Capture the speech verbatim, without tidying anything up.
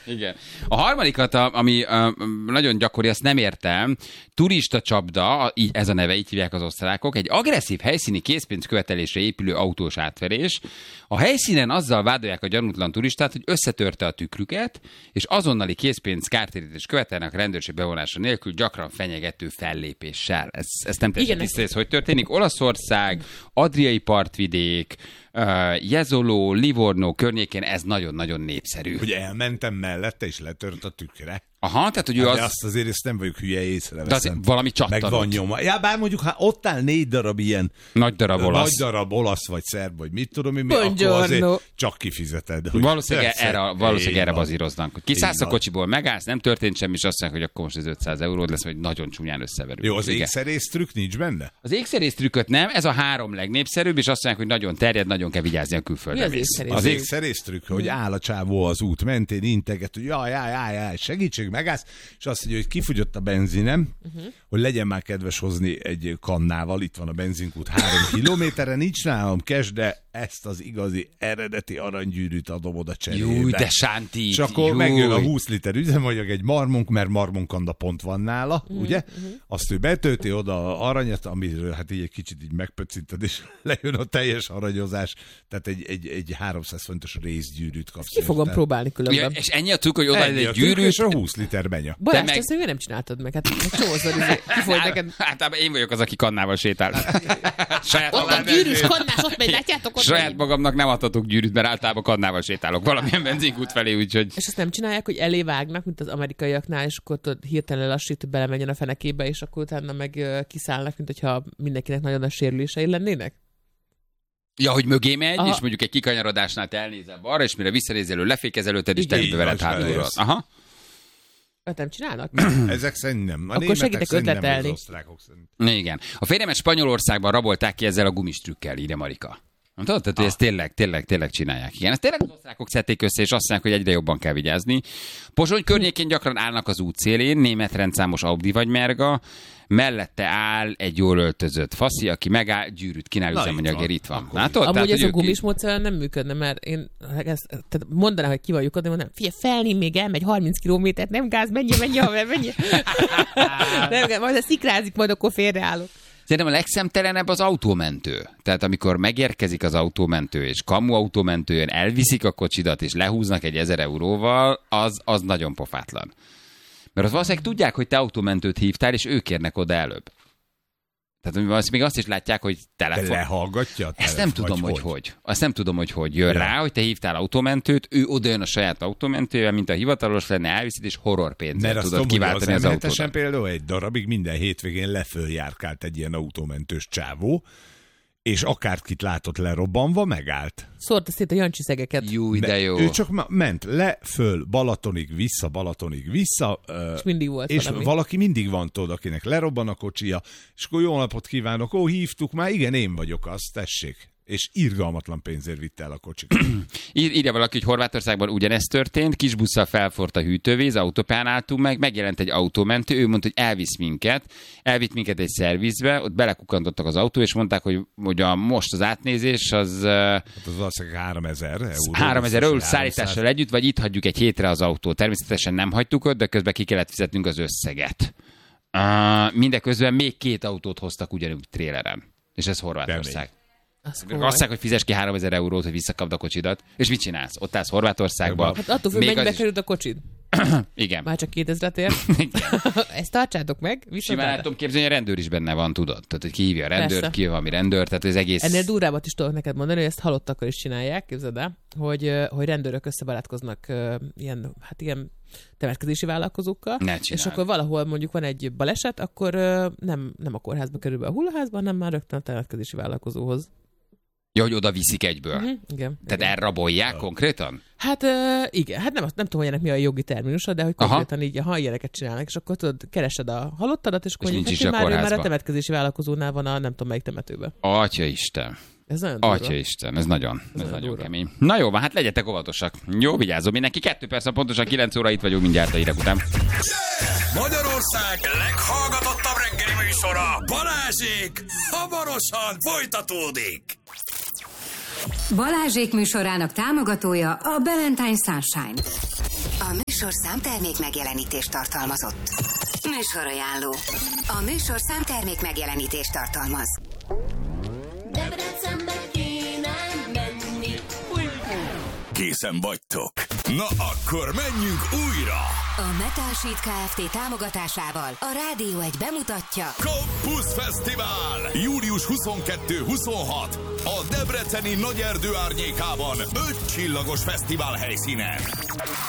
Igen. A harmadikat, ami a, nagyon gyakori, azt nem értem, turista csapda, így ez a neve, így hívják az osztrákok, egy agresszív helyszíni készpénzkövetelésre épülő autós átverés. A helyszínen azzal vádolják a gyanútlan turistát, hogy összetörte a tükrüket, és azonnali készpénz kártérítést követelnek a rendőrség bevonása nélkül, gyakran fenyegető fellépéssel. Ez, ez nem teljesen tiszta, ez hogy történik. Olaszország, Adriai partvidék, Uh, Jezoló, Livorno környékén ez nagyon-nagyon népszerű. Hogy elmentem mellette, és letört a tükre. Aha, tehát hogy ő az... De azt azért ezt nem vagyok hülye, észreveszem. De azért valami csattanott. Meg van nyoma. Ja, bár mondjuk, ha ott áll négy darab ilyen... Nagy darab olasz. Nagy darab olasz, vagy szerb, vagy mit tudom én, mi, akkor azért csak kifizeted. Valószínűleg erre, valószínűleg erre bazíroznak. Kiszállsz a kocsiból, megállsz, nem történt semmi, és azt mondják, hogy akkor most ez ötszáz euród lesz, vagy nagyon csúnyán összeverül. Jó, az ékszerész trükk nincs benne? Az ékszerész trükköt nem, ez a három legnépszerűbb, és azt mondják, hogy nagyon terjed, nagyon kell vigyázni a külföldre. Az ékszerész trükk, hogy áll a csávó az út mentén, integet, hogy jaj, jaj, jaj, jaj, segítség, megállsz, és azt mondja, hogy kifogyott a benzinem, uh-huh. hogy legyen már kedves hozni egy kannával, itt van a benzinkút három kilométerre, nincs nálam cash, de ezt az igazi eredeti aranygyűrűt adom oda cserébe. Júj, de sánti. És akkor júj. Megjön a húsz liter üzemanyag, egy marmunk, mert marmunkanda pont van nála, uh-huh. ugye? Uh-huh. Azt ő betölti oda aranyat, amiről hát így egy kicsit így megpöccinted, és lejön a teljes aranyozás, tehát egy, egy, egy háromszáz fontos részgyűrűt kapsz. Ki fogom próbálni különben. Ja, és ennyi a trükk, hogy oda egy gyűrűt. És a húsz liter benya. Balázs, meg... ezt nem csináltad meg? Hát csomószor kifolyt neked. Általában én vagyok az, aki kannával sétál. Saját ott a gyűrűs kannás, ott megy, látjátok? Saját magamnak nem adhatok gyűrűt, mert általában kannával sétálok valamilyen benzinkút felé, úgyhogy... És azt nem csinálják, hogy elé vágnak, mint az amerikaiaknál, és akkor tudod, hirtelen lassít, hogy belemenjen a fenekébe, és akkor utána meg kiszállnak, mint hogyha mindenkinek nagyon nagy sérülései lennének? Ja, hogy mögé megy, aha. és mondjuk egy kikanyarodásnál te elnézel balra, és mire visszanézel, ő lefékez előtted, és te veled hátulról. Aha. Öt nem csinálnak? Ezek szerint nem. A akkor segítek ötletelni. Igen. A férjemet Spanyolországban rabolták ki ezzel a gumistrükkel, írja Marika. Tudod, tehát ah. ezt tényleg, tényleg, tényleg csinálják. Igen, ezt tényleg az osztrákok szedték össze, és azt mondják, hogy egyre jobban kell vigyázni. Pozsony környékén gyakran állnak az út szélén, német rendszámos Audi vagy Merga, mellette áll egy jól öltözött faszi, aki megáll, gyűrűt kínál üzemanyagért, itt van. Látod? Amúgy tehát, ez a gumis módszer nem működne, mert én ezt, tehát mondanám, hogy ki van lyukadni, mondanám, figyelj, felném még elmegy harminc kilométert, nem gáz, menj, menj, haver, menj. Nem, majd szikrázik, majd akkor félreállok. Szerintem a legszemtelenebb az autómentő. Tehát amikor megérkezik az autómentő, és kamu autómentő jön, elviszik a kocsidat, és lehúznak egy ezer euróval, az, az nagyon pofátlan. Mert az valószínűleg tudják, hogy te autómentőt hívtál, és ők kérnek oda előbb. Tehát még azt is látják, hogy telefon... De lehallgatja a telefon, Ezt nem tudom, hogy hogy. hogy. Azt nem tudom, hogy hogy. Jön ja. rá, hogy te hívtál autómentőt, ő oda jön a saját autómentővel, mint a hivatalos lenne, elviszed, és horrorpénzzel tudod kiváltani az, az autót. Mert például egy darabig minden hétvégén leföljárkált egy ilyen autómentős csávó, és akárkit látott lerobbanva, megállt. Szórta szét a Jancsi szegeket. Júj, de jó. Ő csak ment le, föl, Balatonig, vissza, Balatonig, vissza. És mindig volt És valami. valaki mindig van, tudod, akinek lerobban a kocsia, és akkor jó napot kívánok, ó, hívtuk már, igen, én vagyok az, tessék. És irgalmatlan pénzért vitte el a kocsit. Ír, írja valaki, hogy Horvátországban ugyanezt történt, kis busszal felforrt a hűtővíz, autópályán álltunk meg, megjelent egy autómentő, ő mondta, hogy elvisz minket, elvitt minket egy szervizbe, ott belekukantottak az autó, és mondták, hogy, hogy a, most az átnézés az... Hát az valószínűleg háromezer euró. háromezer euró szállítással együtt, vagy itt hagyjuk egy hétre az autót. Természetesen nem hagytuk ott, de közben ki kellett fizetnünk az összeget. Uh, mindeközben még két autót hoztak ugyanúgy tréleren. És ez Horvátország. Azt mondják, hogy fizes ki háromezer eurót, hogy visszakapd a kocsidat. És mit csinálsz? Ott állsz Horvátországban. Hát attól függ, mennyibe az... került a kocsid. Igen. Már csak kétezret ér. Ezt tartsátok meg. Simán el tudom képzelni, hogy a rendőr is benne van, tudod? Tehát, hogy ki hívja a rendőrt, ki valami rendőr, tehát ez egész... Ennél durvábbat is tudok neked mondani, hogy ezt halottakkal is csinálják, képzeld el, hogy, hogy rendőrök összebarátkoznak ilyen, hát ilyen temetkezési vállalkozókkal, és akkor valahol mondjuk van egy baleset, akkor nem, nem a kórházba kerül be a hullaházba, hanem már rögtön a temetkezési vállalkozóhoz. Ja, hogy oda viszik egyből. Uh-huh, igen. Tehát igen. elrabolják ja. konkrétan? Hát uh, igen, hát nem, nem tudom, hogy ennek mi a jogi terminusa, de hogy konkrétan Aha. így, ha ilyeneket csinálnak, és akkor tudod, keresed a halottadat, és akkor mondjuk, hát, már, már a temetkezési vállalkozónál van a nem tudom melyik temetőben. Atyaisten. Ez nagyon durva. Atyaisten, ez nagyon, ez, ez nagyon kemény. Na jó, van, hát legyetek óvatosak. Jó, vigyázom mindenki. Kettő perc, pontosan kilenc óra itt vagyunk mindjárt a hírek után. Magyarország leghallgatottabb reggeli műsora, Balázsék, hamarosan folytatódik. Balázsék műsorának támogatója a Valentine Sunshine. A műsor számtermék megjelenítést tartalmazott. Műsorajánló. A műsor számtermék megjelenítést tartalmaz. Debrecenbe kéne menni. Készen vagytok? Na akkor menjünk újra! A Metal Sheet Kft. Támogatásával a Rádió egy bemutatja Campus Fesztivál! július huszonkettő-huszonhat a debreceni Nagyerdő árnyékában öt csillagos fesztivál helyszínen.